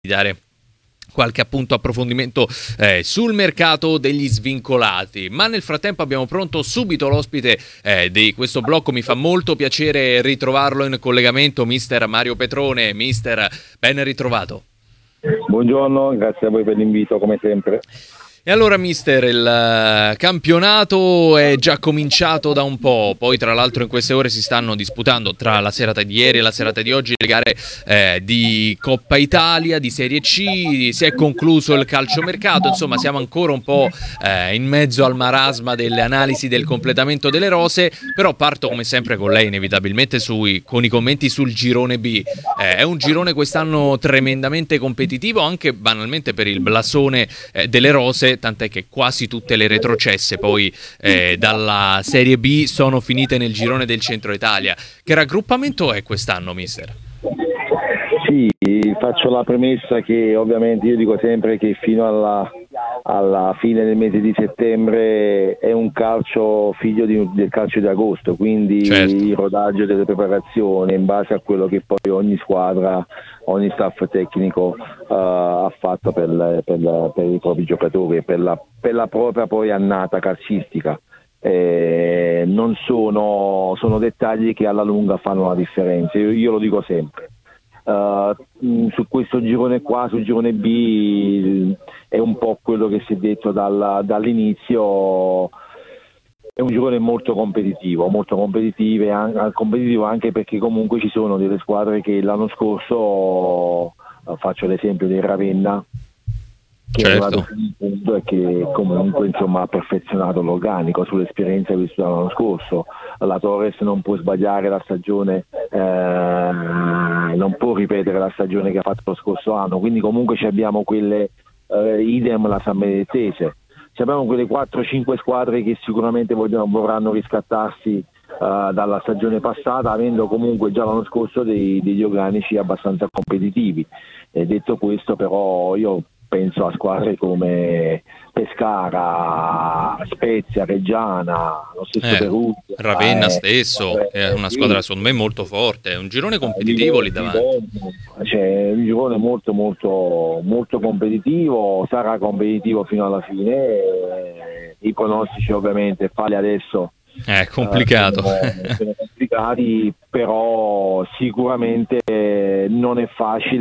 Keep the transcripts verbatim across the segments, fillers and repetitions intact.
dare qualche appunto approfondimento eh, sul mercato degli svincolati, ma nel frattempo abbiamo pronto subito l'ospite eh, di questo blocco. Mi fa molto piacere ritrovarlo in collegamento, mister Mario Petrone. Mister, ben ritrovato. Buongiorno, grazie a voi per l'invito come sempre. E allora mister, il campionato è già cominciato da un po', poi tra l'altro in queste ore si stanno disputando tra la serata di ieri e la serata di oggi le gare eh, di Coppa Italia, di Serie C, si è concluso il calciomercato, insomma siamo ancora un po' eh, in mezzo al marasma delle analisi del completamento delle rose, però parto come sempre con lei inevitabilmente sui, con i commenti sul girone B. Eh, è un girone quest'anno tremendamente competitivo, anche banalmente per il blasone eh, delle rose, tant'è che quasi tutte le retrocesse poi eh, dalla Serie B sono finite nel girone del Centro Italia. Che raggruppamento è quest'anno, mister? Sì, faccio la premessa che ovviamente io dico sempre che fino alla, alla fine del mese di settembre è un calcio figlio di, del calcio di agosto, quindi certo. Il rodaggio delle preparazioni in base a quello che poi ogni squadra, ogni staff tecnico uh, ha fatto per, per, per i propri giocatori e per la, per la propria poi annata calcistica. Eh, non sono, sono dettagli che alla lunga fanno la differenza, io, io lo dico sempre. Uh, su questo girone qua, sul girone B, è un po' quello che si è detto dal, dall'inizio, è un girone molto competitivo, molto competitivo, competitivo anche perché comunque ci sono delle squadre che l'anno scorso, uh, faccio l'esempio del Ravenna, che certo. È arrivato fino in punto e che comunque insomma ha perfezionato l'organico sull'esperienza vista l'anno scorso. La Torres non può sbagliare la stagione, eh, non può ripetere la stagione che ha fatto lo scorso anno, quindi comunque ci abbiamo quelle, eh, idem la San Benedettese, ci abbiamo quelle quattro cinque squadre che sicuramente vogliono, vorranno riscattarsi uh, dalla stagione passata, avendo comunque già l'anno scorso dei, degli organici abbastanza competitivi. E detto questo però io penso a squadre come Pescara, Spezia, Reggiana, lo stesso eh, Perugia, Ravenna eh, stesso, eh, è una squadra secondo me molto forte, è un girone competitivo lì davanti. C'è un girone molto molto molto competitivo, sarà competitivo fino alla fine, eh, i pronostici ovviamente farli adesso è complicato. Eh, sono, sono complicati, però sicuramente non è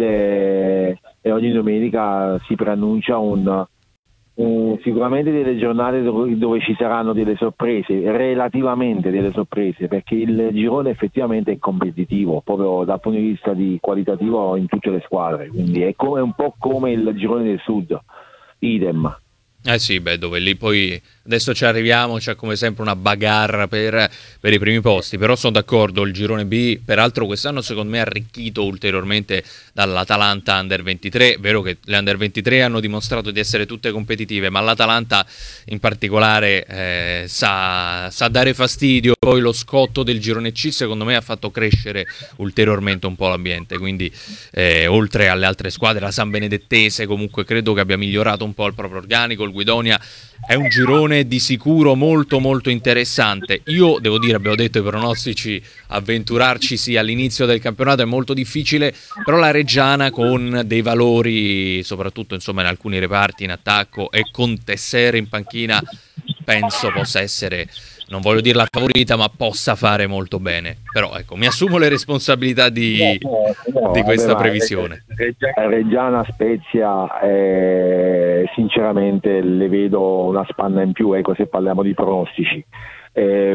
facile e ogni domenica si preannuncia un, un sicuramente delle giornate dove, dove ci saranno delle sorprese, relativamente delle sorprese, perché il girone effettivamente è competitivo proprio dal punto di vista di qualitativo in tutte le squadre, quindi è, come, è un po' come il girone del sud, idem. Eh sì, beh, dove lì poi adesso ci arriviamo, c'è come sempre una bagarre per, per i primi posti, però sono d'accordo, il girone B peraltro quest'anno secondo me è arricchito ulteriormente dall'Atalanta Under ventitré, vero che le Under ventitré hanno dimostrato di essere tutte competitive, ma l'Atalanta in particolare eh, sa, sa dare fastidio, poi lo scotto del girone C secondo me ha fatto crescere ulteriormente un po' l'ambiente, quindi eh, oltre alle altre squadre, la San Benedettese comunque credo che abbia migliorato un po' il proprio organico, il Guidonia è un girone di sicuro molto molto interessante. Io devo dire, abbiamo detto i pronostici, avventurarci sì all'inizio del campionato è molto difficile, però la Reggiana con dei valori soprattutto insomma in alcuni reparti in attacco e con Tessere in panchina penso possa essere, non voglio dire la favorita, ma possa fare molto bene. Però ecco, mi assumo le responsabilità di, no, no, di questa vabbè, previsione. Reggiana, Spezia, eh, sinceramente le vedo una spanna in più, ecco, se parliamo di pronostici. Eh,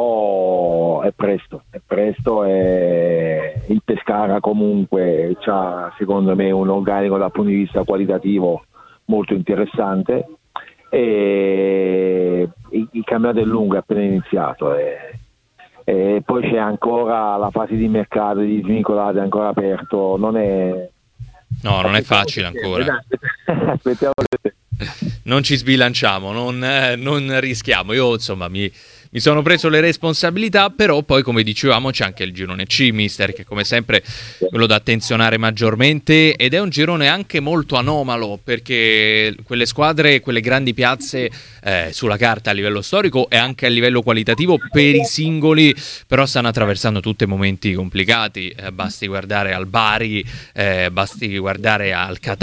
però è presto, è presto e il Pescara comunque ha secondo me un organico dal punto di vista qualitativo molto interessante. E il campionato è lungo, è appena iniziato e, e poi c'è ancora la fase di mercato di svincolati ancora aperto, non è no non è facile ancora. Aspettiamo non ci sbilanciamo, non, eh, non rischiamo. Io insomma mi, mi sono preso le responsabilità, però poi come dicevamo c'è anche il girone C, mister, che come sempre è quello da attenzionare maggiormente, ed è un girone anche molto anomalo, perché quelle squadre, quelle grandi piazze eh, sulla carta a livello storico e anche a livello qualitativo per i singoli, però stanno attraversando tutti momenti complicati, eh, basti guardare al Bari, eh, basti guardare al Catania,